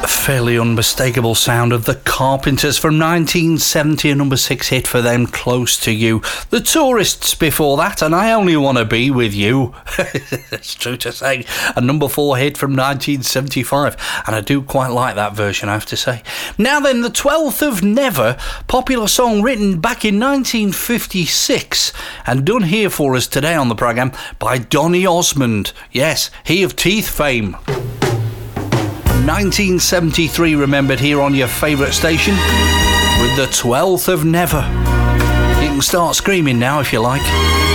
Fairly unmistakable sound of the Carpenters from 1970, a number 6 hit for them, Close to You. The Tourists before that, and I Only Want to Be With You. It's true to say. A number 4 hit from 1975, and I do quite like that version, I have to say. Now then, the 12th of Never, popular song written back in 1956 and done here for us today on the programme by Donny Osmond. Yes, he of Teeth fame. 1973 remembered here on your favourite station with the 12th of Never. You can start screaming now if you like.